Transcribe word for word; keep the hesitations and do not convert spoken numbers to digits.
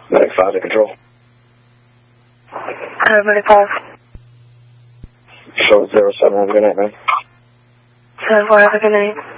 Medic five to control. Uh, Medic five. Show zero seven, have a good night, man. seven four, have a good night.